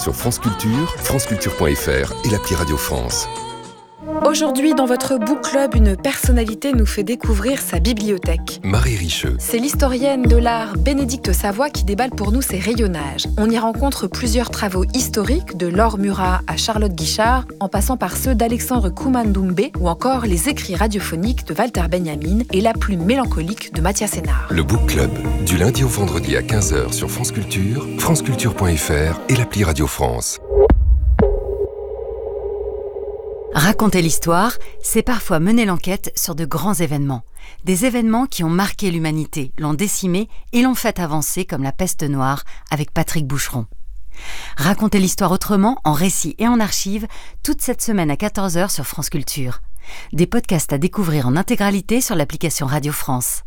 sur France Culture, franceculture.fr et l'appli Radio France. Aujourd'hui, dans votre Book Club, une personnalité nous fait découvrir sa bibliothèque. Marie Richeux. C'est l'historienne de l'art Bénédicte Savoie qui déballe pour nous ses rayonnages. On y rencontre plusieurs travaux historiques, de Laure Murat à Charlotte Guichard, en passant par ceux d'Alexandre Koumandoumbé ou encore les écrits radiophoniques de Walter Benjamin et la plume mélancolique de Mathias Sénard. Le Book Club, du lundi au vendredi à 15h sur France Culture, franceculture.fr et l'appli Radio France. Raconter l'histoire, c'est parfois mener l'enquête sur de grands événements. Des événements qui ont marqué l'humanité, l'ont décimée et l'ont fait avancer comme la peste noire avec Patrick Boucheron. Raconter l'histoire autrement, en récit et en archives, toute cette semaine à 14h sur France Culture. Des podcasts à découvrir en intégralité sur l'application Radio France.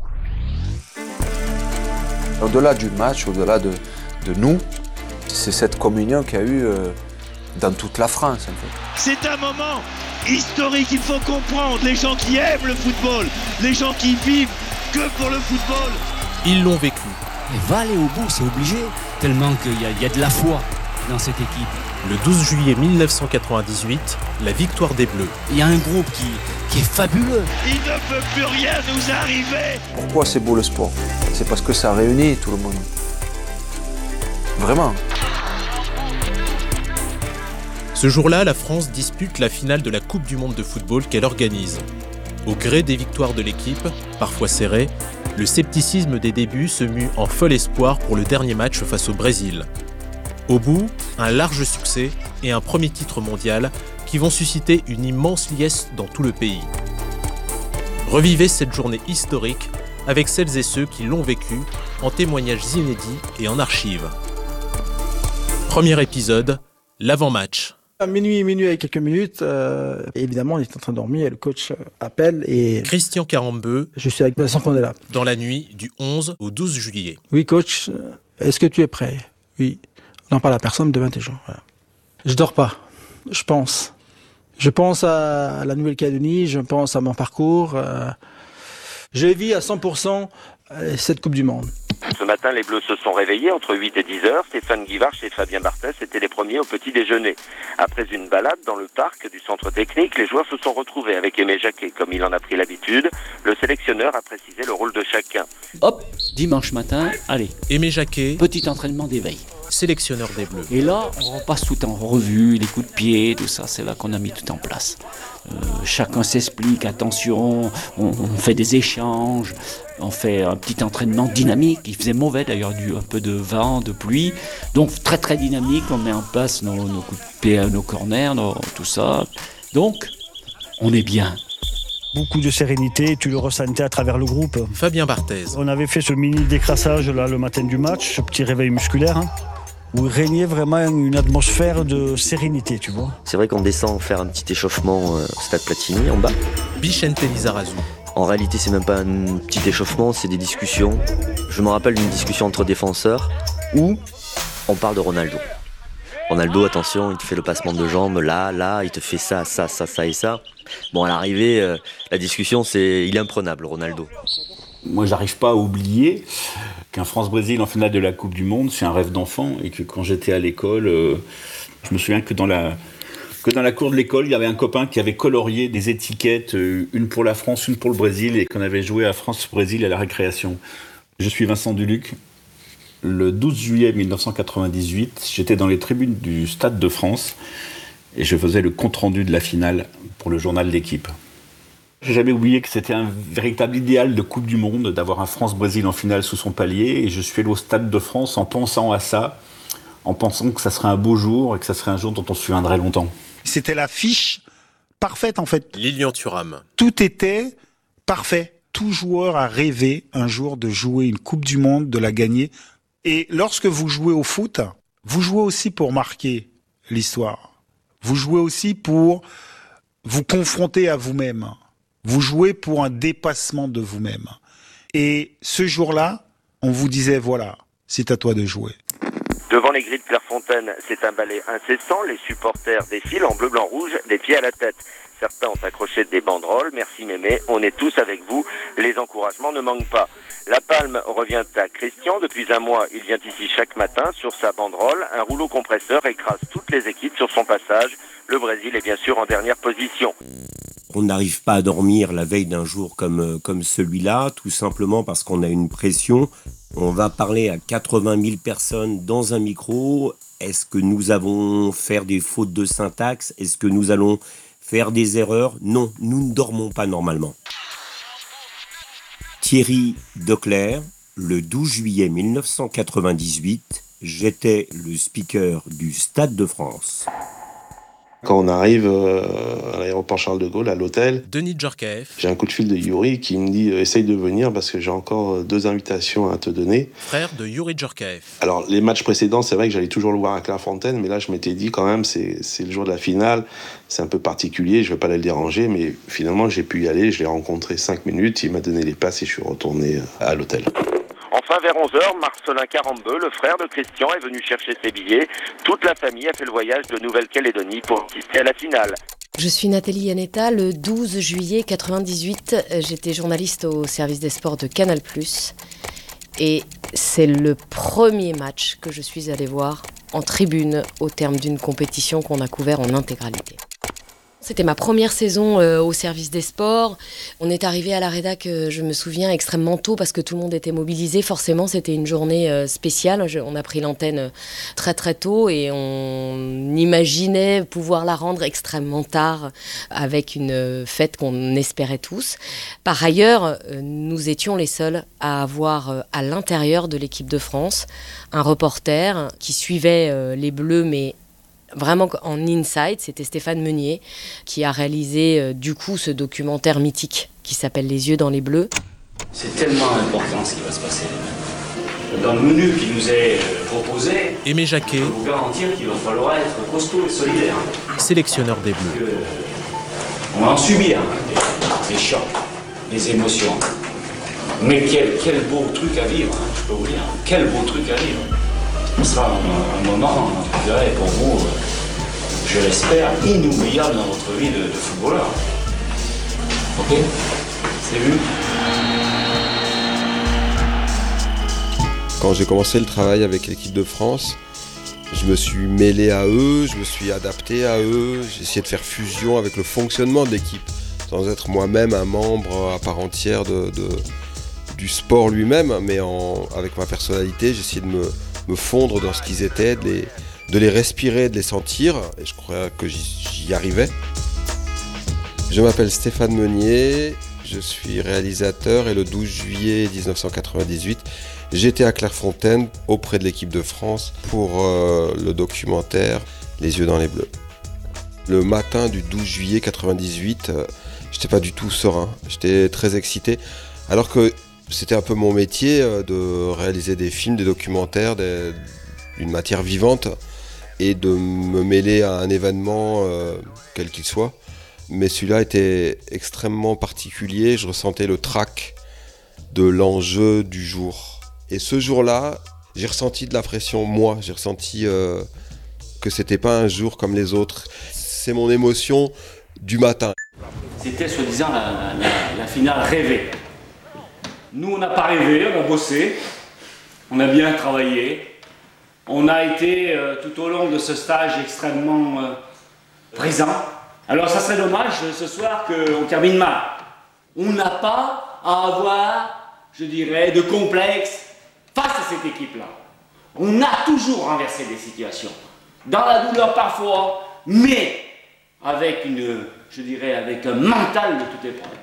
Au-delà du match, au-delà de nous, c'est cette communion qu'il y a eu dans toute la France, en fait. C'est un moment historique, il faut comprendre. Les gens qui aiment le football, les gens qui vivent que pour le football. Ils l'ont vécu. Il va aller au bout, c'est obligé, tellement qu'il y a de la foi dans cette équipe. Le 12 juillet 1998, la victoire des Bleus. Il y a un groupe qui est fabuleux. Il ne peut plus rien nous arriver. Pourquoi c'est beau le sport ? C'est parce que ça réunit tout le monde. Vraiment. Ce jour-là, la France dispute la finale de la Coupe du monde de football qu'elle organise. Au gré des victoires de l'équipe, parfois serrées, le scepticisme des débuts se mue en fol espoir pour le dernier match face au Brésil. Au bout, un large succès et un premier titre mondial qui vont susciter une immense liesse dans tout le pays. Revivez cette journée historique avec celles et ceux qui l'ont vécue en témoignages inédits et en archives. Premier épisode, l'avant-match. À minuit et quelques minutes, évidemment, il est en train de dormir et le coach appelle et... Christian Carambeu. Je suis avec Vincent Condela. Dans la nuit du 11 au 12 juillet. Oui, coach, est-ce que tu es prêt ? Oui. On n'en parle à personne, demain t'es jour. Voilà. Je dors pas, je pense. Je pense à la Nouvelle-Calédonie, je pense à mon parcours. Je vis à 100% cette Coupe du Monde. Ce matin, les Bleus se sont réveillés entre 8 et 10 heures. Stéphane Guivarch et Fabien Barthez étaient les premiers au petit déjeuner. Après une balade dans le parc du centre technique, les joueurs se sont retrouvés avec Aimé Jacquet. Comme il en a pris l'habitude, le sélectionneur a précisé le rôle de chacun. Hop, dimanche matin, allez. Aimé Jacquet. Petit entraînement d'éveil. Sélectionneur des Bleus. Et là, on repasse tout en revue, les coups de pied, tout ça, c'est là qu'on a mis tout en place. Chacun s'explique, attention, on fait des échanges, on fait un petit entraînement dynamique. Il faisait mauvais d'ailleurs, un peu de vent, de pluie. Donc très très dynamique, on met en place nos coups de pied, nos corners, tout ça. Donc, on est bien. Beaucoup de sérénité, tu le ressentais à travers le groupe. Fabien Barthez. On avait fait ce mini décrassage là le matin du match, ce petit réveil musculaire, où régnait vraiment une atmosphère de sérénité, tu vois. C'est vrai qu'on descend faire un petit échauffement au stade Platini en bas. Bichente Lizarazu. En réalité, c'est même pas un petit échauffement, c'est des discussions. Je me rappelle d'une discussion entre défenseurs où on parle de Ronaldo. Ronaldo, attention, il te fait le passement de jambes, là, il te fait ça et ça. Bon, à l'arrivée, la discussion, il est imprenable, Ronaldo. Moi, j'arrive pas à oublier qu'un France-Brésil en finale de la Coupe du Monde, c'est un rêve d'enfant, et que quand j'étais à l'école, je me souviens que dans la cour de l'école, il y avait un copain qui avait colorié des étiquettes, une pour la France, une pour le Brésil, et qu'on avait joué à France-Brésil à la récréation. Je suis Vincent Duluc. Le 12 juillet 1998, j'étais dans les tribunes du Stade de France et je faisais le compte-rendu de la finale pour le journal L'Équipe. J'ai jamais oublié que c'était un véritable idéal de Coupe du Monde d'avoir un France-Brésil en finale sous son palier, et je suis allé au Stade de France en pensant à ça, en pensant que ça serait un beau jour et que ça serait un jour dont on se souviendrait longtemps. C'était la fiche parfaite en fait. Lilian Thuram. Tout était parfait. Tout joueur a rêvé un jour de jouer une Coupe du Monde, de la gagner. Et lorsque vous jouez au foot, vous jouez aussi pour marquer l'histoire. Vous jouez aussi pour vous confronter à vous-même. Vous jouez pour un dépassement de vous-même. Et ce jour-là, on vous disait, voilà, c'est à toi de jouer. Devant les grilles de Clairefontaine, c'est un ballet incessant. Les supporters défilent en bleu, blanc, rouge, des pieds à la tête. certains ont accroché des banderoles. Merci Mémé, on est tous avec vous. Les encouragements ne manquent pas. La palme revient à Christian. Depuis un mois, il vient ici chaque matin. Sur sa banderole, un rouleau compresseur écrase toutes les équipes sur son passage. Le Brésil est bien sûr en dernière position. On n'arrive pas à dormir la veille d'un jour comme celui-là, tout simplement parce qu'on a une pression. On va parler à 80 000 personnes dans un micro. Est-ce que nous allons faire des fautes de syntaxe? Est-ce que nous allons faire des erreurs? Non, nous ne dormons pas normalement. Thierry Declercq, le 12 juillet 1998, j'étais le speaker du Stade de France. Quand on arrive à l'aéroport Charles de Gaulle, à l'hôtel, Denis Djorkaeff, j'ai un coup de fil de Yuri qui me dit « Essaye de venir parce que j'ai encore 2 invitations à te donner. » Frère de Yuri Djorkaeff. Alors, les matchs précédents, c'est vrai que j'allais toujours le voir à Clairefontaine, mais là, je m'étais dit quand même, c'est le jour de la finale, c'est un peu particulier, je ne vais pas aller le déranger, mais finalement, j'ai pu y aller, je l'ai rencontré 5 minutes, il m'a donné les places et je suis retourné à l'hôtel. Enfin, vers 11h, Marcelin Carambeu, le frère de Christian, est venu chercher ses billets. Toute la famille a fait le voyage de Nouvelle-Calédonie pour assister à la finale. Je suis Nathalie Yanetta, le 12 juillet 98, j'étais journaliste au service des sports de Canal+. Et c'est le premier match que je suis allée voir en tribune au terme d'une compétition qu'on a couvert en intégralité. C'était ma première saison au service des sports. On est arrivé à la rédac, je me souviens, extrêmement tôt parce que tout le monde était mobilisé. Forcément, c'était une journée spéciale. On a pris l'antenne très très tôt et on imaginait pouvoir la rendre extrêmement tard avec une fête qu'on espérait tous. Par ailleurs, nous étions les seuls à avoir à l'intérieur de l'équipe de France un reporter qui suivait les Bleus, mais vraiment en inside. C'était Stéphane Meunier qui a réalisé du coup ce documentaire mythique qui s'appelle Les yeux dans les bleus. C'est tellement important ce qui va se passer. Dans le menu qui nous est proposé, Aimé Jacquet, je peux vous garantir qu'il va falloir être costaud et solidaire. Sélectionneur des Bleus. On va en subir des chocs, des émotions. Mais quel beau truc à vivre, hein, je peux vous dire. Quel beau truc à vivre. Ce sera un moment, je dirais, pour vous, je l'espère, inoubliable dans votre vie de footballeur. Ok? C'est vu? Quand j'ai commencé le travail avec l'équipe de France, je me suis mêlé à eux, je me suis adapté à eux, j'ai essayé de faire fusion avec le fonctionnement de l'équipe, sans être moi-même un membre à part entière du sport lui-même, mais avec ma personnalité, j'ai essayé de me fondre dans ce qu'ils étaient, de les respirer, de les sentir, et je crois que j'y arrivais. Je m'appelle Stéphane Meunier, je suis réalisateur et le 12 juillet 1998, j'étais à Clairefontaine auprès de l'équipe de France pour le documentaire Les yeux dans les bleus. Le matin du 12 juillet 1998, j'étais pas du tout serein, j'étais très excité, alors que c'était un peu mon métier de réaliser des films, des documentaires, d'une matière vivante et de me mêler à un événement quel qu'il soit. Mais celui-là était extrêmement particulier, je ressentais le trac de l'enjeu du jour. Et ce jour-là, j'ai ressenti de la pression, moi, j'ai ressenti que c'était pas un jour comme les autres. C'est mon émotion du matin. C'était soi-disant la finale rêvée. Nous, on n'a pas rêvé, on a bossé, on a bien travaillé. On a été, tout au long de ce stage, extrêmement présent. Alors, ça serait dommage, ce soir, qu'on termine mal. On n'a pas à avoir, je dirais, de complexe face à cette équipe-là. On a toujours renversé des situations. Dans la douleur parfois, mais avec avec un mental de toute épreuve.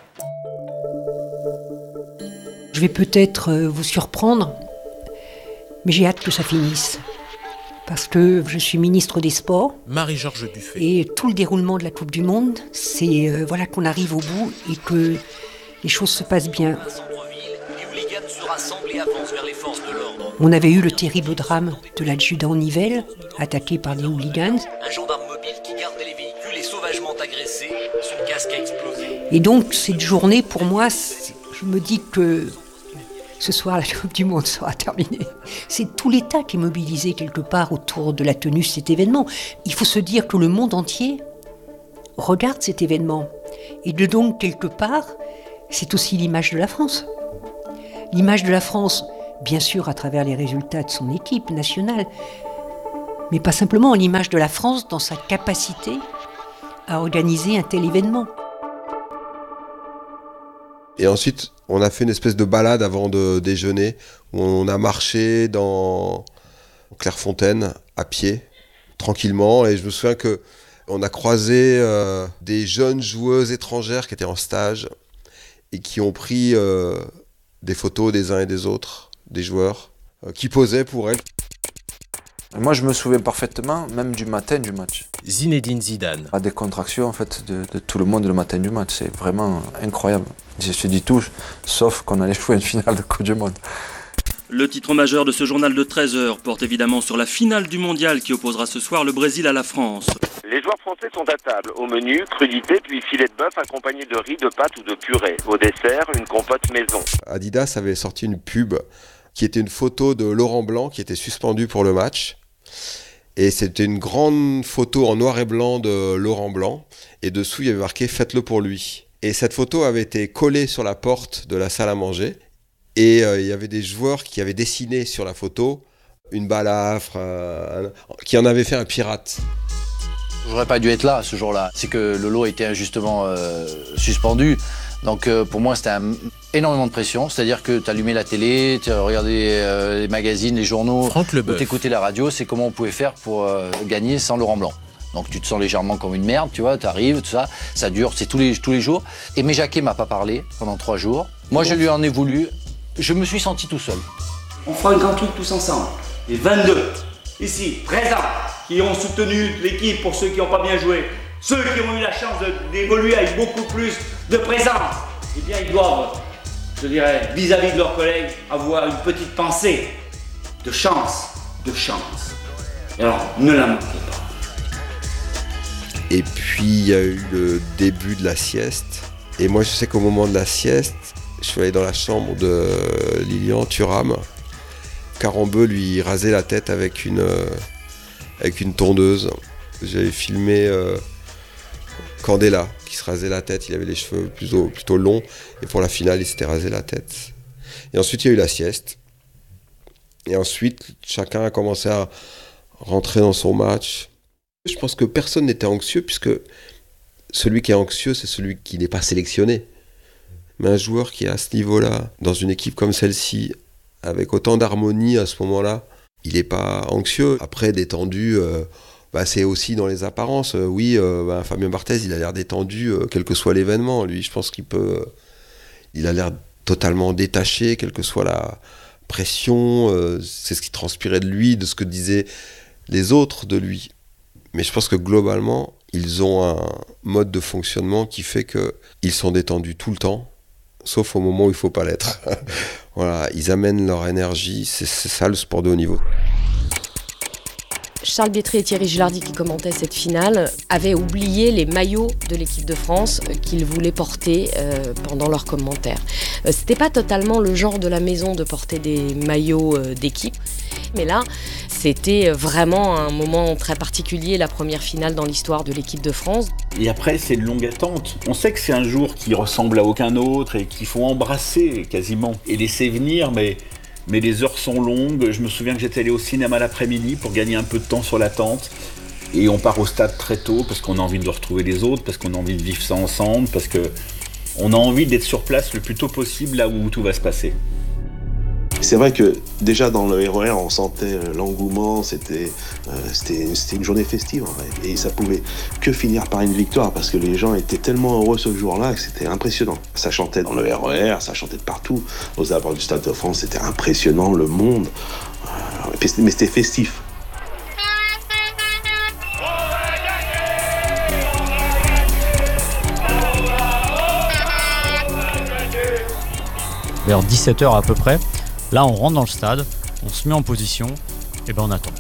Je vais peut-être vous surprendre, mais j'ai hâte que ça finisse. Parce que je suis ministre des Sports. Marie-Georges Buffet. Et tout le déroulement de la Coupe du Monde, c'est qu'on arrive au bout et que les choses se passent bien. On avait eu le terrible drame de l'adjudant Nivelle, attaqué par des hooligans. Un gendarme mobile qui gardait les véhicules est sauvagement agressé, son casque a explosé. Et donc cette journée, pour moi, je me dis que ce soir, la Coupe du Monde sera terminée. C'est tout l'État qui est mobilisé quelque part autour de la tenue de cet événement. Il faut se dire que le monde entier regarde cet événement. Et de donc, quelque part, c'est aussi l'image de la France. L'image de la France, bien sûr, à travers les résultats de son équipe nationale, mais pas simplement l'image de la France dans sa capacité à organiser un tel événement. Et ensuite, on a fait une espèce de balade avant de déjeuner, où on a marché dans Clairefontaine, à pied, tranquillement. Et je me souviens qu'on a croisé des jeunes joueuses étrangères qui étaient en stage et qui ont pris des photos des uns et des autres, des joueurs, qui posaient pour elles. Moi, je me souviens parfaitement, même du matin du match. Zinedine Zidane. La décontraction, en fait, de tout le monde le matin du match, c'est vraiment incroyable. Je me suis dit tout, sauf qu'on allait jouer une finale de Coupe du Monde. Le titre majeur de ce journal de 13h porte évidemment sur la finale du mondial qui opposera ce soir le Brésil à la France. Les joueurs français sont à table. Au menu, crudité puis filet de bœuf accompagné de riz, de pâtes ou de purée. Au dessert, une compote maison. Adidas avait sorti une pub qui était une photo de Laurent Blanc qui était suspendu pour le match. Et c'était une grande photo en noir et blanc de Laurent Blanc. Et dessous, il y avait marqué « Faites-le pour lui ». Et cette photo avait été collée sur la porte de la salle à manger. Et il y avait des joueurs qui avaient dessiné sur la photo une balafre, qui en avait fait un pirate. J'aurais pas dû être là ce jour-là. C'est que Lolo était injustement suspendu. Donc pour moi, c'était énormément de pression. C'est-à-dire que tu allumais la télé, tu regardais les magazines, les journaux, tu écoutais la radio. C'est comment on pouvait faire pour gagner sans Laurent Blanc. Donc tu te sens légèrement comme une merde, tu vois, tu arrives, tout ça. Ça dure, c'est tous les jours. Aimé Jacquet m'a pas parlé pendant 3 jours. Moi, je lui en ai voulu. Je me suis senti tout seul. On fera un grand truc tous ensemble. Les 22, ici, présents, qui ont soutenu l'équipe pour ceux qui n'ont pas bien joué, ceux qui ont eu la chance d'évoluer avec beaucoup plus de présence, eh bien ils doivent, je dirais, vis-à-vis de leurs collègues, avoir une petite pensée de chance, Et alors, ne la manquez pas. Et puis il y a eu le début de la sieste. Et moi je sais qu'au moment de la sieste, je suis allé dans la chambre de Lilian Thuram. Carambeu lui rasait la tête avec une tondeuse. J'avais filmé Candela qui se rasait la tête. Il avait les cheveux plutôt longs. Et pour la finale, il s'était rasé la tête. Et ensuite, il y a eu la sieste. Et ensuite, chacun a commencé à rentrer dans son match. Je pense que personne n'était anxieux puisque celui qui est anxieux, c'est celui qui n'est pas sélectionné. Mais un joueur qui est à ce niveau-là, dans une équipe comme celle-ci, avec autant d'harmonie à ce moment-là, il n'est pas anxieux. Après, détendu, c'est aussi dans les apparences. Fabien Barthez, il a l'air détendu, quel que soit l'événement. Lui, je pense il a l'air totalement détaché, quelle que soit la pression. C'est ce qui transpirait de lui, de ce que disaient les autres de lui. Mais je pense que globalement, ils ont un mode de fonctionnement qui fait qu'ils sont détendus tout le temps. Sauf au moment où il ne faut pas l'être. Voilà, ils amènent leur énergie, c'est ça le sport de haut niveau. Charles Bietri et Thierry Gilardi, qui commentaient cette finale, avaient oublié les maillots de l'équipe de France qu'ils voulaient porter pendant leurs commentaires. C'était pas totalement le genre de la maison de porter des maillots d'équipe, mais là, c'était vraiment un moment très particulier, la première finale dans l'histoire de l'équipe de France. Et après, c'est une longue attente. On sait que c'est un jour qui ressemble à aucun autre et qu'il faut embrasser quasiment et laisser venir, mais les heures sont longues. Je me souviens que j'étais allé au cinéma l'après-midi pour gagner un peu de temps sur l'attente. Et on part au stade très tôt parce qu'on a envie de retrouver les autres, parce qu'on a envie de vivre ça ensemble, parce qu'on a envie d'être sur place le plus tôt possible là où tout va se passer. C'est vrai que déjà dans le RER, on sentait l'engouement, c'était une journée festive en vrai. Et ça pouvait que finir par une victoire parce que les gens étaient tellement heureux ce jour-là que c'était impressionnant. Ça chantait dans le RER, ça chantait de partout. Aux abords du Stade de France, c'était impressionnant, le monde. Mais c'était festif. Vers 17h à peu près. Là, on rentre dans le stade, on se met en position, et on attend.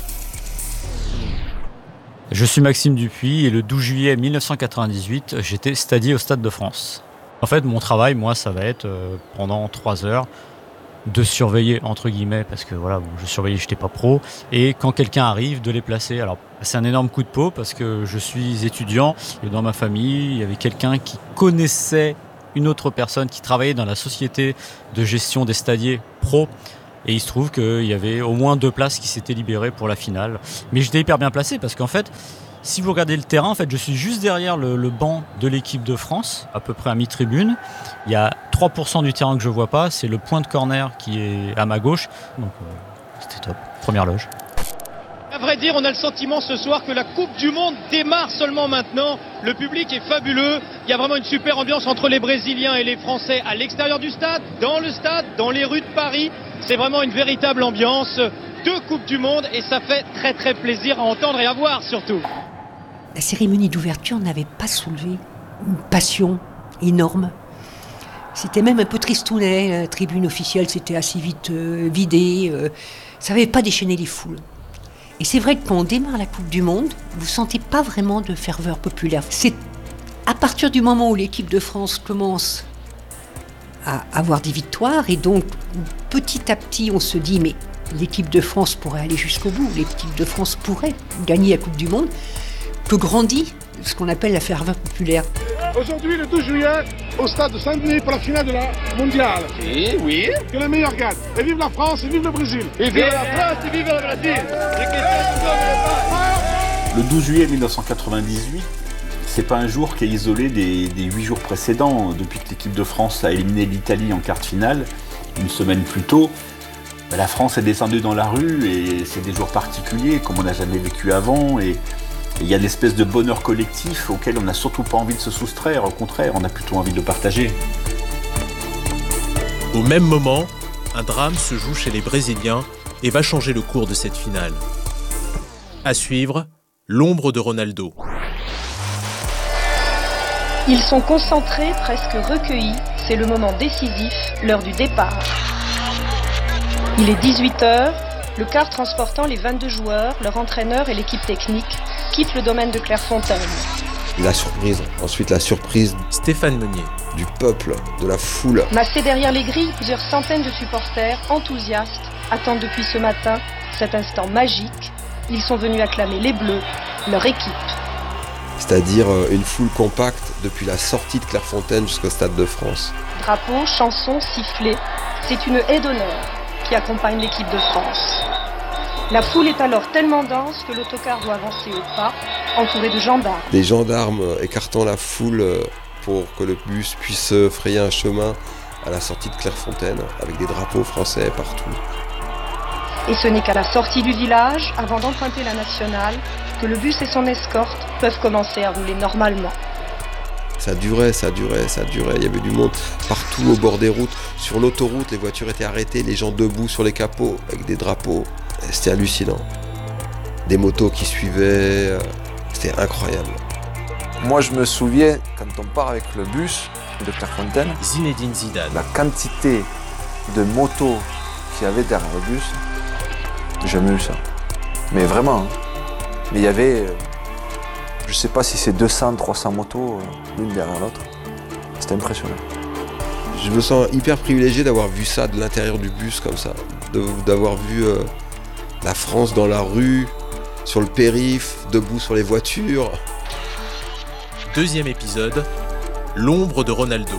Je suis Maxime Dupuis et le 12 juillet 1998, j'étais stadier au Stade de France. En fait, mon travail, moi, ça va être pendant 3 heures de surveiller entre guillemets, parce que voilà, je surveillais, j'étais pas pro, et quand quelqu'un arrive, de les placer. Alors c'est un énorme coup de peau parce que je suis étudiant et dans ma famille, il y avait quelqu'un qui connaissait une autre personne qui travaillait dans la société de gestion des stadiers pro. Et il se trouve qu'il y avait au moins 2 places qui s'étaient libérées pour la finale. Mais j'étais hyper bien placé parce qu'en fait, si vous regardez le terrain, en fait, je suis juste derrière le banc de l'équipe de France, à peu près à mi-tribune. Il y a 3% du terrain que je vois pas, c'est le point de corner qui est à ma gauche. Donc c'était top, première loge. À vrai dire, on a le sentiment ce soir que la Coupe du Monde démarre seulement maintenant. Le public est fabuleux. Il y a vraiment une super ambiance entre les Brésiliens et les Français à l'extérieur du stade, dans les rues de Paris. C'est vraiment une véritable ambiance. 2 Coupes du Monde et ça fait très très plaisir à entendre et à voir surtout. La cérémonie d'ouverture n'avait pas soulevé une passion énorme. C'était même un peu tristounet. La tribune officielle s'était assez vite vidée. Ça n'avait pas déchaîné les foules. Et c'est vrai que quand on démarre la Coupe du Monde, vous ne sentez pas vraiment de ferveur populaire. C'est à partir du moment où l'équipe de France commence à avoir des victoires, et donc petit à petit on se dit mais l'équipe de France pourrait aller jusqu'au bout, l'équipe de France pourrait gagner la Coupe du Monde, que grandit ce qu'on appelle la ferveur populaire. Aujourd'hui, le 12 juillet, au stade de Saint-Denis pour la finale de la mondiale. Oui. Que le meilleur gagne. Et vive la France et vive le Brésil. Et vive la France et vive le Brésil. Le 12 juillet 1998, c'est pas un jour qui est isolé des 8 jours précédents. Depuis que l'équipe de France a éliminé l'Italie en quart de finale, une semaine plus tôt, la France est descendue dans la rue et c'est des jours particuliers comme on n'a jamais vécu avant. Et il y a une espèce de bonheur collectif auquel on n'a surtout pas envie de se soustraire. Au contraire, on a plutôt envie de le partager. Au même moment, un drame se joue chez les Brésiliens et va changer le cours de cette finale. À suivre, l'ombre de Ronaldo. Ils sont concentrés, presque recueillis. C'est le moment décisif, l'heure du départ. Il est 18h. Le car transportant les 22 joueurs, leur entraîneur et l'équipe technique quitte le domaine de Clairefontaine. La surprise, ensuite la surprise Stéphane Meunier. Du peuple, de la foule. Massés derrière les grilles, plusieurs centaines de supporters enthousiastes attendent depuis ce matin cet instant magique. Ils sont venus acclamer les Bleus, leur équipe. C'est-à-dire une foule compacte depuis la sortie de Clairefontaine jusqu'au Stade de France. Drapeaux, chansons, sifflets, c'est une haie d'honneur qui accompagne l'équipe de France. La foule est alors tellement dense que l'autocar doit avancer au pas, entouré de gendarmes. Des gendarmes écartant la foule pour que le bus puisse frayer un chemin à la sortie de Clairefontaine, avec des drapeaux français partout. Et ce n'est qu'à la sortie du village, avant d'emprunter la nationale, que le bus et son escorte peuvent commencer à rouler normalement. Ça durait. Il y avait du monde partout au bord des routes. Sur l'autoroute, les voitures étaient arrêtées, les gens debout sur les capots avec des drapeaux. C'était hallucinant. Des motos qui suivaient, c'était incroyable. Moi, je me souviens, quand on part avec le bus de Clairefontaine, Zinedine Zidane. La quantité de motos qu'il y avait derrière le bus, j'ai jamais eu ça. Mais vraiment. Mais il y avait, je sais pas si c'est 200, 300 motos, l'une derrière l'autre. C'était impressionnant. Je me sens hyper privilégié d'avoir vu ça de l'intérieur du bus comme ça. D'avoir vu la France dans la rue, sur le périph', debout sur les voitures. Deuxième épisode, l'ombre de Ronaldo.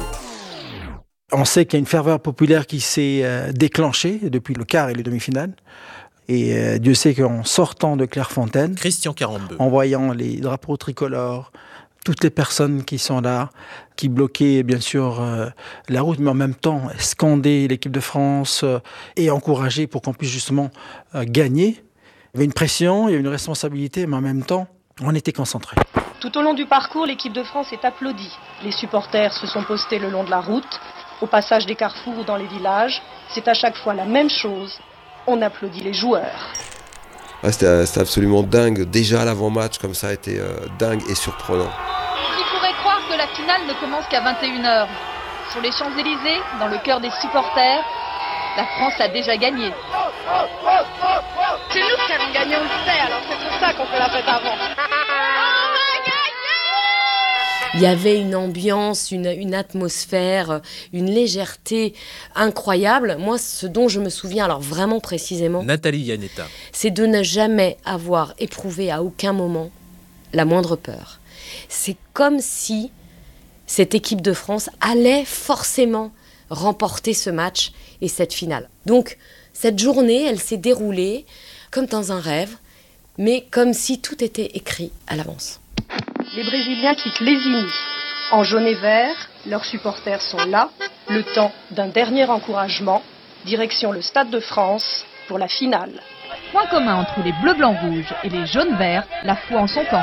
On sait qu'il y a une ferveur populaire qui s'est déclenchée depuis le quart et les demi-finales. Et Dieu sait qu'en sortant de Clairefontaine, Christian Carambeu, en voyant les drapeaux tricolores, toutes les personnes qui sont là, qui bloquaient bien sûr la route, mais en même temps scandaient l'équipe de France et encourager pour qu'on puisse justement gagner. Il y avait une pression, il y avait une responsabilité, mais en même temps, on était concentrés. Tout au long du parcours, l'équipe de France est applaudie. Les supporters se sont postés le long de la route, au passage des carrefours ou dans les villages. C'est à chaque fois la même chose. On applaudit les joueurs. Ouais, c'était absolument dingue. Déjà l'avant-match, comme ça, a été dingue et surprenant. Qui pourrait croire que la finale ne commence qu'à 21h ? Sur les Champs-Élysées, dans le cœur des supporters, la France a déjà gagné. C'est nous qui avons gagné, on le sait, alors c'est pour ça qu'on fait la fête avant. Il y avait une ambiance, une atmosphère, une légèreté incroyable. Moi, ce dont je me souviens, alors vraiment précisément, Nathalie Iannetta, c'est de ne jamais avoir éprouvé à aucun moment la moindre peur. C'est comme si cette équipe de France allait forcément remporter ce match et cette finale. Donc, cette journée, elle s'est déroulée comme dans un rêve, mais comme si tout était écrit à l'avance. Les Brésiliens quittent Lesigny. En jaune et vert, leurs supporters sont là, le temps d'un dernier encouragement, direction le Stade de France pour la finale. Point commun entre les bleus blancs rouges et les jaunes verts, la foi en son camp.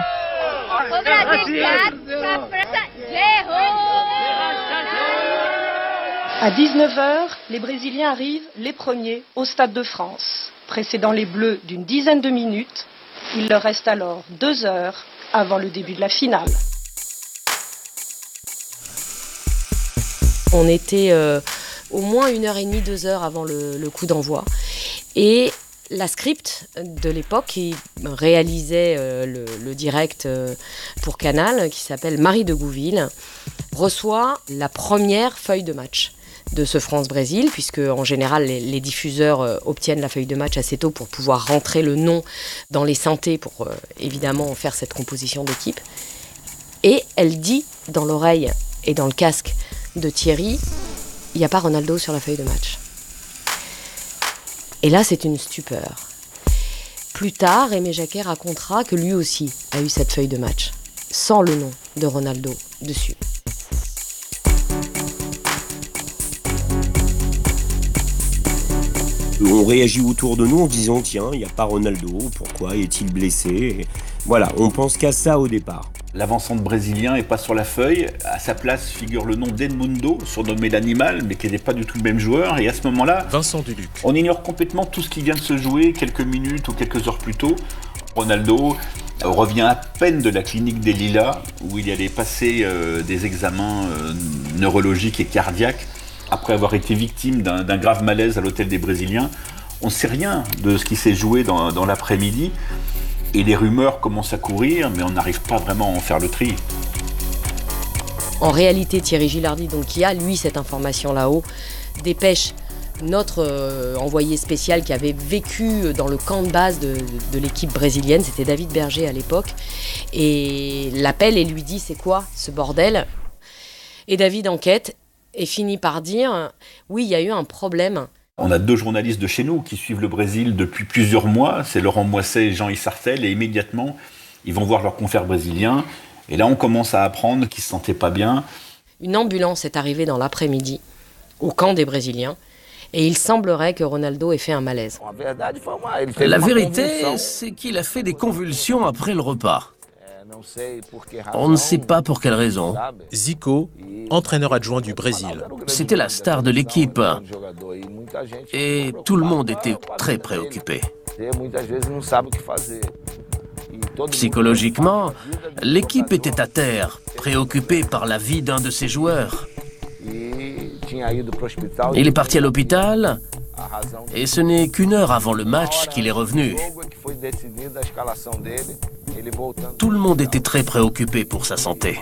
À 19h, les Brésiliens arrivent les premiers au Stade de France. Précédant les Bleus d'une dizaine de minutes, il leur reste alors 2 heures avant le début de la finale. On était au moins 1h30, 2 heures avant le coup d'envoi. Et la script de l'époque, qui réalisait le direct pour Canal, qui s'appelle Marie de Gouville, reçoit la première feuille de match de ce France-Brésil, puisque en général les diffuseurs obtiennent la feuille de match assez tôt pour pouvoir rentrer le nom dans les synthés pour évidemment faire cette composition d'équipe. Et elle dit dans l'oreille et dans le casque de Thierry, il n'y a pas Ronaldo sur la feuille de match. Et là, c'est une stupeur. Plus tard, Aimé Jacquet racontera que lui aussi a eu cette feuille de match, sans le nom de Ronaldo dessus. On réagit autour de nous en disant tiens, il n'y a pas Ronaldo, pourquoi est-il blessé? Et voilà, on pense qu'à ça au départ. L'avant-centre brésilien n'est pas sur la feuille. À sa place figure le nom d'Edmundo, surnommé l'animal, mais qui n'était pas du tout le même joueur. Et à ce moment-là, Vincent Duluc, on ignore complètement tout ce qui vient de se jouer quelques minutes ou quelques heures plus tôt. Ronaldo revient à peine de la clinique des Lilas, où il allait passer des examens neurologiques et cardiaques, après avoir été victime d'un grave malaise à l'hôtel des Brésiliens. On ne sait rien de ce qui s'est joué dans l'après-midi. Et les rumeurs commencent à courir, mais on n'arrive pas vraiment à en faire le tri. En réalité, Thierry Gilardi, donc, qui a, lui, cette information là-haut, dépêche notre envoyé spécial qui avait vécu dans le camp de base de l'équipe brésilienne, c'était David Berger à l'époque, et l'appelle et lui dit « c'est quoi ce bordel ?» Et David enquête et finit par dire « oui, il y a eu un problème ». On a 2 journalistes de chez nous qui suivent le Brésil depuis plusieurs mois, c'est Laurent Moisset et Jean Issartel, et immédiatement, ils vont voir leurs confrères brésiliens. Et là, on commence à apprendre qu'ils ne se sentaient pas bien. Une ambulance est arrivée dans l'après-midi au camp des Brésiliens, et il semblerait que Ronaldo ait fait un malaise. La vérité, c'est qu'il a fait des convulsions après le repas. On ne sait pas pour quelle raison. Zico, entraîneur adjoint du Brésil. C'était la star de l'équipe. Et tout le monde était très préoccupé. Psychologiquement, l'équipe était à terre, préoccupée par la vie d'un de ses joueurs. Il est parti à l'hôpital et ce n'est qu'1 heure avant le match qu'il est revenu. Tout le monde était très préoccupé pour sa santé.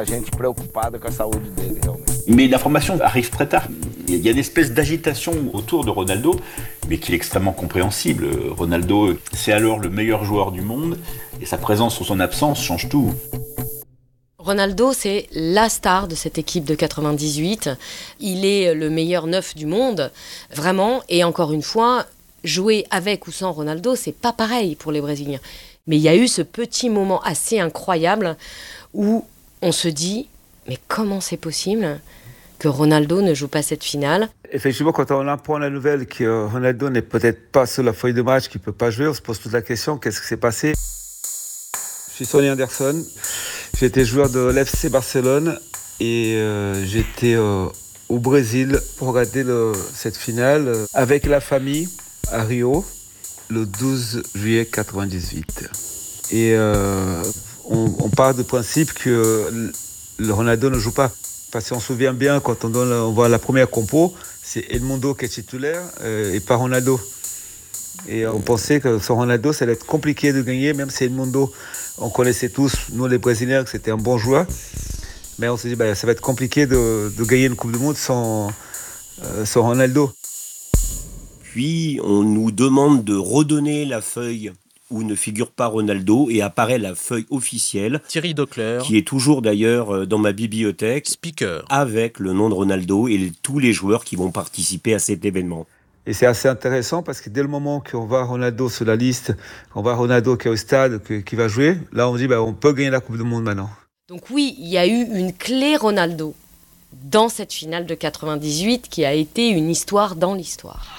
Mais l'information arrive très tard. Il y a une espèce d'agitation autour de Ronaldo, mais qui est extrêmement compréhensible. Ronaldo, c'est alors le meilleur joueur du monde, et sa présence ou son absence change tout. Ronaldo, c'est la star de cette équipe de 98. Il est le meilleur neuf du monde, vraiment. Et encore une fois, jouer avec ou sans Ronaldo, c'est pas pareil pour les Brésiliens. Mais il y a eu ce petit moment assez incroyable où on se dit, mais comment c'est possible que Ronaldo ne joue pas cette finale? Effectivement, quand on apprend la nouvelle que Ronaldo n'est peut-être pas sur la feuille de match, qu'il ne peut pas jouer, on se pose toute la question, qu'est-ce qui s'est passé? Je suis Sonny Anderson, j'étais joueur de l'FC Barcelone et j'étais au Brésil pour regarder cette finale avec la famille à Rio le 12 juillet 98. Et on part du principe que le Ronaldo ne joue pas. Parce qu'on se souvient bien, quand on voit la première compo, c'est Edmundo qui est titulaire et pas Ronaldo. Et on pensait que sans Ronaldo, ça allait être compliqué de gagner, même si Edmundo, on connaissait tous, nous les Brésiliens, que c'était un bon joueur. Mais on s'est dit, ça va être compliqué de gagner une Coupe du Monde sans Ronaldo. Puis on nous demande de redonner la feuille où ne figure pas Ronaldo et apparaît la feuille officielle. Thierry Docler, qui est toujours d'ailleurs dans ma bibliothèque, speaker, avec le nom de Ronaldo et tous les joueurs qui vont participer à cet événement. Et c'est assez intéressant parce que dès le moment qu'on voit Ronaldo sur la liste, qu'on voit Ronaldo qui est au stade, qui va jouer, là on dit on peut gagner la Coupe du Monde maintenant. Donc oui, il y a eu une clé Ronaldo dans cette finale de 98 qui a été une histoire dans l'histoire.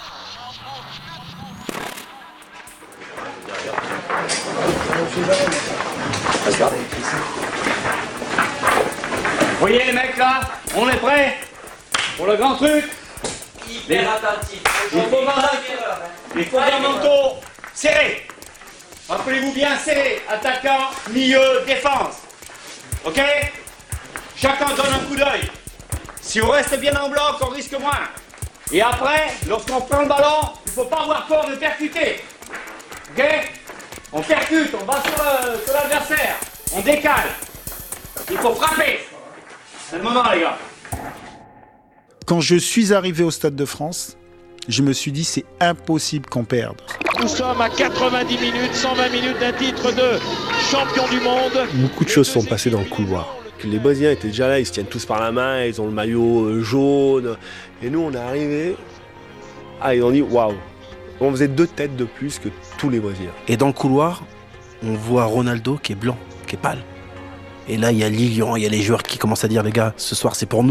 Vous voyez les mecs là, on est prêts pour le grand truc. Hyper attentif. Les fondamentaux serrés. Rappelez-vous bien serrés. Attaquant, milieu, défense. Ok? Chacun donne un coup d'œil. Si on reste bien en bloc, on risque moins. Et après, lorsqu'on prend le ballon, il ne faut pas avoir peur de percuter. Ok? On percute, on va sur l'adversaire. On décale. Il faut frapper. C'est le moment, les gars. Quand je suis arrivé au Stade de France, je me suis dit c'est impossible qu'on perde. Nous sommes à 90 minutes, 120 minutes d'un titre de champion du monde. Beaucoup de choses sont passées dans le couloir. Les Brésiliens étaient déjà là, ils se tiennent tous par la main, ils ont le maillot jaune. Et nous, on est arrivés. Ils ont dit waouh. On faisait 2 têtes de plus que tous les Brésiliens. Et dans le couloir, on voit Ronaldo qui est blanc, qui est pâle. Et là, il y a Lilian, il y a les joueurs qui commencent à dire les gars, ce soir c'est pour nous.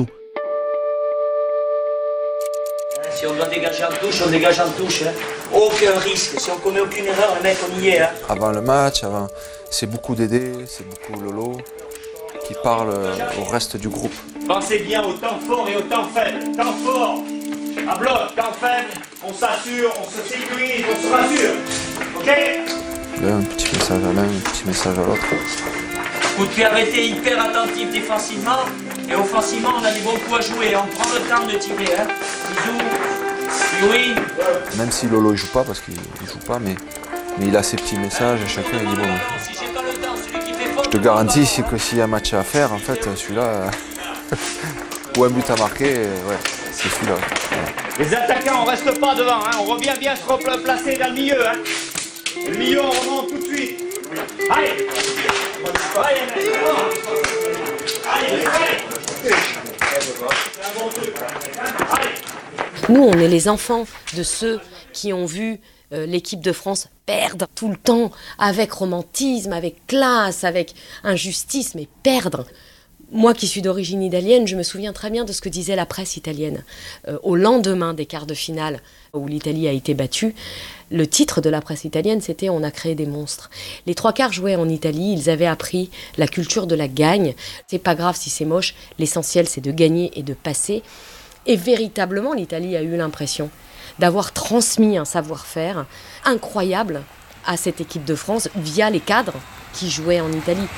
Si on doit dégager en touche, on dégage en touche. Hein. Aucun risque. Si on commet aucune erreur, le mec, on y est. Hein. Avant le match, c'est beaucoup Dédé, c'est beaucoup Lolo qui parlent au reste du groupe. Pensez bien au temps fort et au temps faible. Temps fort, à bloc, temps faible, on s'assure, on se sécurise, on se rassure. Ok? Là, un petit message à l'un, un petit message à l'autre. Coup de pied arrêté, hyper attentif défensivement. Et offensivement, on a des bons coups à jouer. On prend le temps de tirer. Hein. Bisous. Oui. Même si Lolo il joue pas, parce qu'il joue pas, mais il a ses petits messages et chacun il dit bon. Je te garantis que s'il y a un match à faire, en fait, celui-là, ou un but à marquer, ouais, c'est celui-là. Ouais. Les attaquants, on reste pas devant. Hein. On revient bien se replacer dans le milieu. Hein. Le milieu, on remonte tout de suite. Allez. Nous, on est les enfants de ceux qui ont vu l'équipe de France perdre tout le temps, avec romantisme, avec classe, avec injustice, mais perdre. Moi qui suis d'origine italienne, je me souviens très bien de ce que disait la presse italienne. Au lendemain des quarts de finale où l'Italie a été battue, le titre de la presse italienne, c'était « On a créé des monstres ». Les 3/4 jouaient en Italie, ils avaient appris la culture de la gagne. C'est pas grave si c'est moche, l'essentiel c'est de gagner et de passer. Et véritablement, l'Italie a eu l'impression d'avoir transmis un savoir-faire incroyable à cette équipe de France via les cadres qui jouaient en Italie.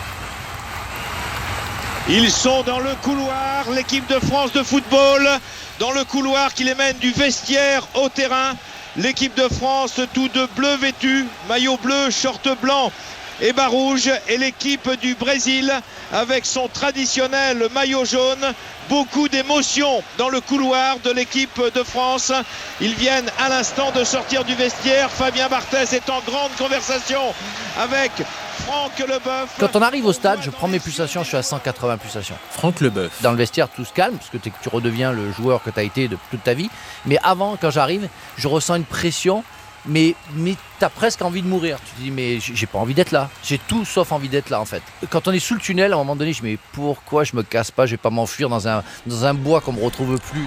Ils sont dans le couloir, l'équipe de France de football, dans le couloir qui les mène du vestiaire au terrain. L'équipe de France, tout de bleu vêtu, maillot bleu, short blanc et bas rouge. Et l'équipe du Brésil avec son traditionnel maillot jaune. Beaucoup d'émotions dans le couloir de l'équipe de France. Ils viennent à l'instant de sortir du vestiaire. Fabien Barthez est en grande conversation avec Franck Leboeuf. Quand on arrive au stade, je prends mes pulsations, je suis à 180 pulsations. Franck Leboeuf. Dans le vestiaire, tout se calme, parce que tu redeviens le joueur que tu as été de toute ta vie. Mais avant, quand j'arrive, je ressens une pression, mais tu as presque envie de mourir. Tu te dis, mais j'ai pas envie d'être là. J'ai tout sauf envie d'être là, en fait. Quand on est sous le tunnel, à un moment donné, je me dis, mais pourquoi je me casse pas, je vais pas m'enfuir dans un bois qu'on me retrouve plus.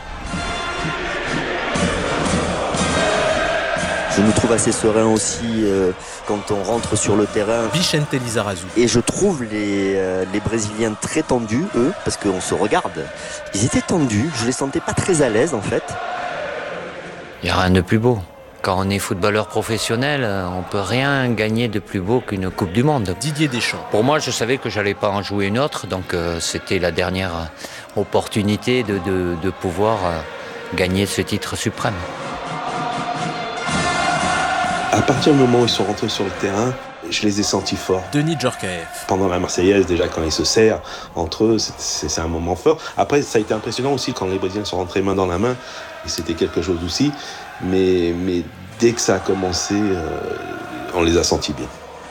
Je me trouve assez serein aussi quand on rentre sur le terrain. Vicente Lizarazu. Et je trouve les Brésiliens très tendus, eux, parce qu'on se regarde. Ils étaient tendus, je les sentais pas très à l'aise en fait. Il n'y a rien de plus beau. Quand on est footballeur professionnel, on peut rien gagner de plus beau qu'une Coupe du Monde. Didier Deschamps. Pour moi, je savais que j'allais pas en jouer une autre, donc c'était la dernière opportunité de pouvoir gagner ce titre suprême. À partir du moment où ils sont rentrés sur le terrain, Je les ai sentis forts. Denis Djorkaeff. Pendant la Marseillaise, déjà quand ils se serrent entre eux, c'est un moment fort. Après, ça a été impressionnant aussi quand les Brésiliens sont rentrés main dans la main. Et c'était quelque chose aussi. Mais dès que ça a commencé, on les a sentis bien.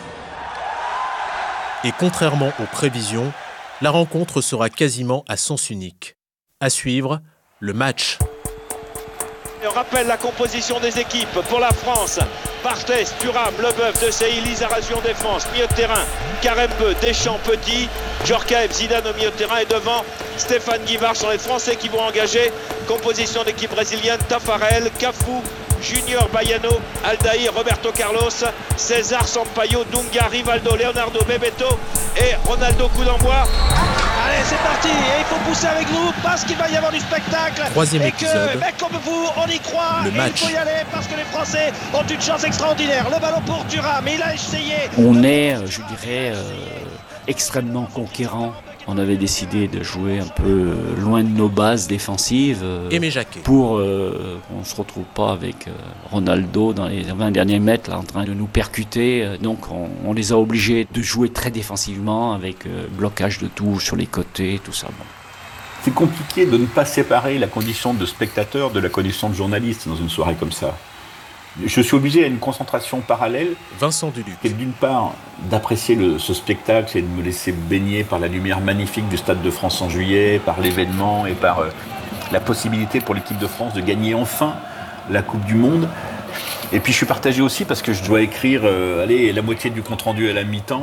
Et contrairement aux prévisions, la rencontre sera quasiment à sens unique. À suivre, le match. Et on rappelle la composition des équipes pour la France. Barthez, Thuram, Leboeuf, Desailly, Lizarazu en défense. Milieu de terrain, Karembeu, Deschamps, Petit, Djorkaeff, Zidane au milieu de terrain. Et devant, Stéphane Guivard sont les Français qui vont engager. Composition d'équipe brésilienne, Tafarel, Cafu, Junior Baiano, Aldair, Roberto Carlos, César Sampaio, Dunga, Rivaldo, Leonardo, Bebeto et Ronaldo coup d'envoi. Allez, c'est parti, et il faut pousser avec nous parce qu'il va y avoir du spectacle. Troisième et épisode. que, mec comme vous, on y croit. Le match. Il faut y aller parce que les Français ont une chance extraordinaire. Le ballon pour Thuram, mais il a essayé. On est, je dirais, extrêmement conquérant. On avait décidé de jouer un peu loin de nos bases défensives Aimé Jacquet. pour qu'on ne se retrouve pas avec Ronaldo dans les 20 derniers mètres là, en train de nous percuter. Donc on les a obligés de jouer très défensivement avec blocage de touche sur les côtés, tout ça. Bon. C'est compliqué de ne pas séparer la condition de spectateur de la condition de journaliste dans une soirée comme ça. Je suis obligé à une concentration parallèle. Vincent Duluc. Et d'une part, d'apprécier ce spectacle et de me laisser baigner par la lumière magnifique du Stade de France en juillet, par l'événement et par la possibilité pour l'équipe de France de gagner enfin la Coupe du Monde. Et puis je suis partagé aussi parce que je dois écrire la moitié du compte-rendu à la mi-temps,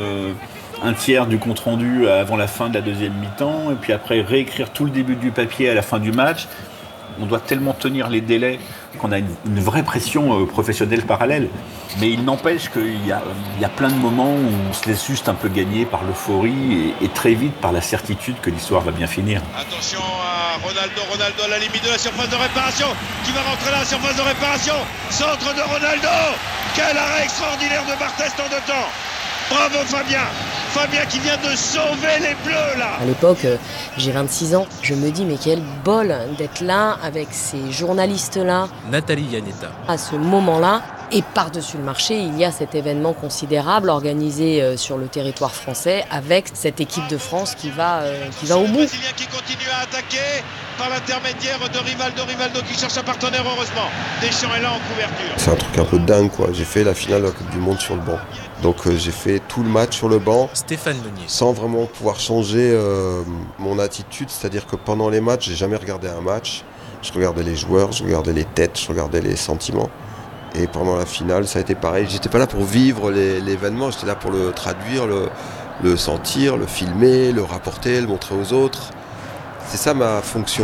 un tiers du compte-rendu avant la fin de la deuxième mi-temps, et puis après réécrire tout le début du papier à la fin du match. On doit tellement tenir les délais qu'on a une vraie pression professionnelle parallèle. Mais il n'empêche qu'il y a plein de moments où on se laisse juste un peu gagner par l'euphorie et très vite par la certitude que l'histoire va bien finir. Attention à Ronaldo à la limite de la surface de réparation, qui va rentrer dans la surface de réparation. Centre de Ronaldo. Quel arrêt extraordinaire de Barthez en deux temps. Bravo Fabien qui vient de sauver les Bleus là. À l'époque, j'ai 26 ans. Je me dis, mais quel bol d'être là avec ces journalistes-là. Nathalie Iannetta. À ce moment-là, et par-dessus le marché, il y a cet événement considérable organisé sur le territoire français avec cette équipe de France qui va au bout. Brésilien qui continue à attaquer par l'intermédiaire de Rivaldo qui cherche un partenaire heureusement. Deschamps est là en couverture. C'est un truc un peu dingue quoi. J'ai fait la finale de la Coupe du Monde sur le banc. Donc j'ai fait tout le match sur le banc. Stéphane Meunier. Sans vraiment pouvoir changer mon attitude, c'est-à-dire que pendant les matchs, j'ai jamais regardé un match. Je regardais les joueurs, je regardais les têtes, je regardais les sentiments. Et pendant la finale, ça a été pareil. J'étais pas là pour vivre l'événement, j'étais là pour le traduire, le sentir, le filmer, le rapporter, le montrer aux autres. C'est ça ma fonction.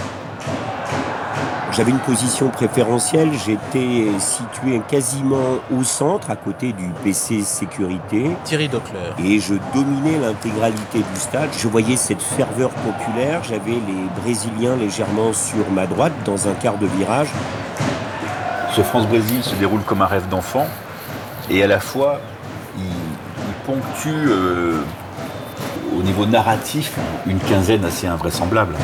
J'avais une position préférentielle, j'étais situé quasiment au centre, à côté du PC sécurité. Thierry Dockler. Et je dominais l'intégralité du stade. Je voyais cette ferveur populaire, j'avais les Brésiliens légèrement sur ma droite, dans un quart de virage. Ce France-Brésil se déroule comme un rêve d'enfant, et à la fois, il ponctue au niveau narratif une quinzaine assez invraisemblable.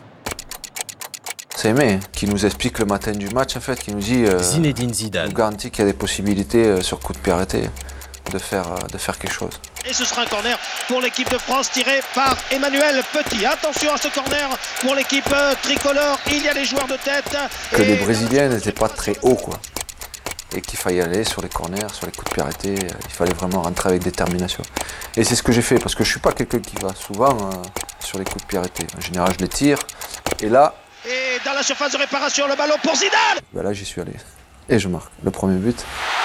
C'est Aimé qui nous explique le matin du match, en fait, qui nous dit Zinedine Zidane. nous garantit qu'il y a des possibilités sur coup de pied arrêté de faire quelque chose. Et ce sera un corner pour l'équipe de France tiré par Emmanuel Petit. Attention à ce corner pour l'équipe tricolore. Il y a des joueurs de tête. Que les Brésiliens n'étaient pas très hauts, quoi. Et qu'il fallait aller sur les corners, sur les coups de pied arrêtés. Il fallait vraiment rentrer avec détermination. Et c'est ce que j'ai fait, parce que je suis pas quelqu'un qui va souvent sur les coups de pied arrêtés. En général, je les tire. Et là... Et dans la surface de réparation, le ballon pour Zidane. Ben là, j'y suis allé. Et je marque le premier but.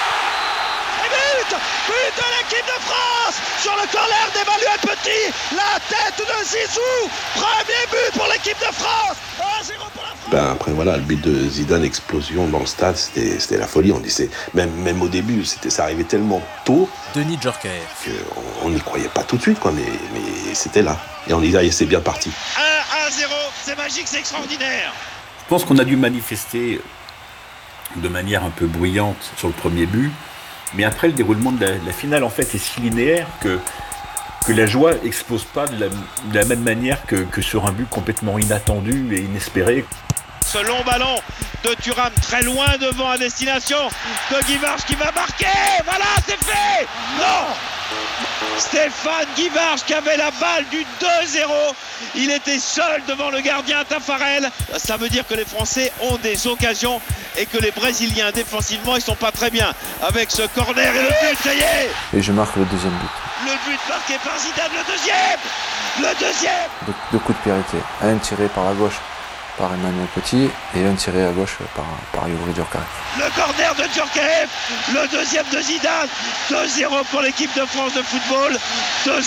But de l'équipe de France sur le corner d'Emmanuel Petit. La tête de Zizou. Premier but pour l'équipe de France. 1-0 pour la France. Après voilà, le but de Zidane, explosion dans le stade, c'était la folie. On disait, même au début, ça arrivait tellement tôt. Denis Djorkaeff. On n'y croyait pas tout de suite, quoi, mais c'était là. Et on disait, c'est bien parti. 1-0, c'est magique, c'est extraordinaire. Je pense qu'on a dû manifester de manière un peu bruyante sur le premier but. Mais après, le déroulement de la finale, en fait, est si linéaire que la joie n'explose pas de la même manière que sur un but complètement inattendu et inespéré. ce long ballon de Thuram très loin devant à destination de Guivarch qui va marquer. Voilà, c'est fait. Non, Stéphane Guivarch qui avait la balle du 2-0. Il était seul devant le gardien Taffarel. Ça veut dire que les Français ont des occasions et que les Brésiliens défensivement ils sont pas très bien. Avec ce corner et le but, ça y est. Et je marque le deuxième but. Le but marqué par Zidane, le deuxième. Deux coups de Pierreté. Un tiré par la gauche par Emmanuel Petit et un tiré à gauche par Youri Djorkaeff. Le corner de Djorkaeff, le deuxième de Zidane. 2-0 pour l'équipe de France de football.